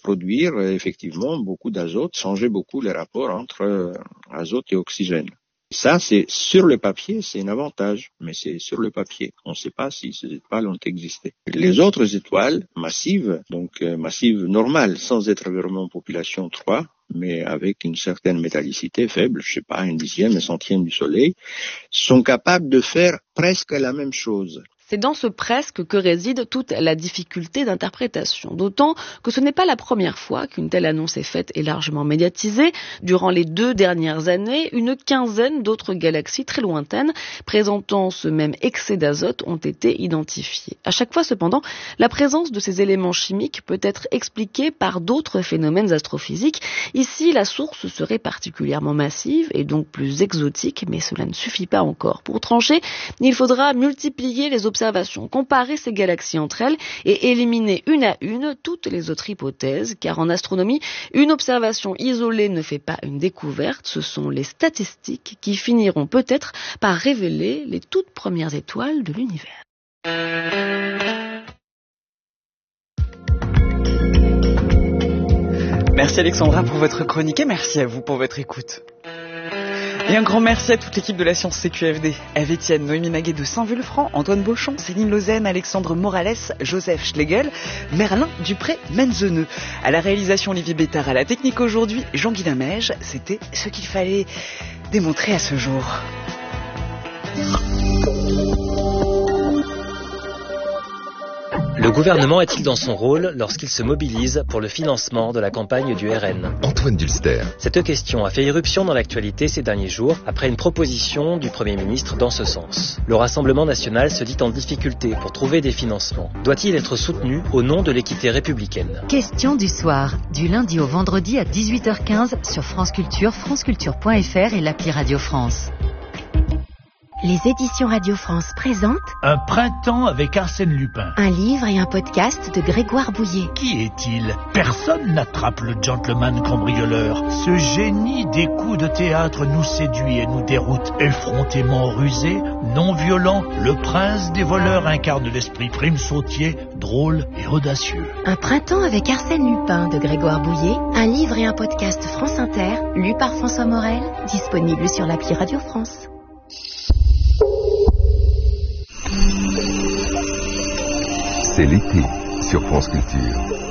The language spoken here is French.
produire effectivement beaucoup d'azote, changer beaucoup les rapports entre azote et oxygène. Ça, c'est sur le papier, c'est un avantage, mais c'est sur le papier. On ne sait pas si ces étoiles ont existé. Les autres étoiles massives, donc massives normales, sans être vraiment en population 3, mais avec une certaine métallicité faible, je sais pas, 1/10, 1/100 du Soleil, sont capables de faire presque la même chose. C'est dans ce presque que réside toute la difficulté d'interprétation. D'autant que ce n'est pas la première fois qu'une telle annonce est faite et largement médiatisée. Durant les 2 dernières années, une quinzaine d'autres galaxies très lointaines présentant ce même excès d'azote ont été identifiées. À chaque fois, cependant, la présence de ces éléments chimiques peut être expliquée par d'autres phénomènes astrophysiques. Ici, la source serait particulièrement massive et donc plus exotique, mais cela ne suffit pas encore. Pour trancher, il faudra multiplier les observations, comparer ces galaxies entre elles et éliminer une à une toutes les autres hypothèses, car en astronomie, une observation isolée ne fait pas une découverte, ce sont les statistiques qui finiront peut-être par révéler les toutes premières étoiles de l'univers. Merci Alexandra pour votre chronique et merci à vous pour votre écoute. Et un grand merci à toute l'équipe de la Science CQFD. Eve Etienne, Noémie Maguet de Saint-Vulfranc, Antoine Beauchamp, Céline Lausanne, Alexandre Morales, Joseph Schlegel, Merlin Dupré-Menzeneux. À la réalisation Olivier Bétard, à la technique aujourd'hui, Jean-Guy Lamège. C'était ce qu'il fallait démontrer à ce jour. Le gouvernement est-il dans son rôle lorsqu'il se mobilise pour le financement de la campagne du RN ? Antoine Dulster. Cette question a fait irruption dans l'actualité ces derniers jours après une proposition du Premier ministre dans ce sens. Le Rassemblement national se dit en difficulté pour trouver des financements. Doit-il être soutenu au nom de l'équité républicaine ? Question du soir, du lundi au vendredi à 18h15 sur France Culture, franceculture.fr et l'appli Radio France. Les éditions Radio France présentent Un printemps avec Arsène Lupin. un livre et un podcast de Grégoire Bouillet. Qui est-il ? Personne n'attrape le gentleman cambrioleur. Ce génie des coups de théâtre nous séduit et nous déroute. Effrontément rusé, non violent, le prince des voleurs incarne l'esprit prime-sautier, drôle et audacieux. Un printemps avec Arsène Lupin de Grégoire Bouillet, un livre et un podcast France Inter, lu par François Morel, disponible sur l'appli Radio France. C'est l'été sur France Culture.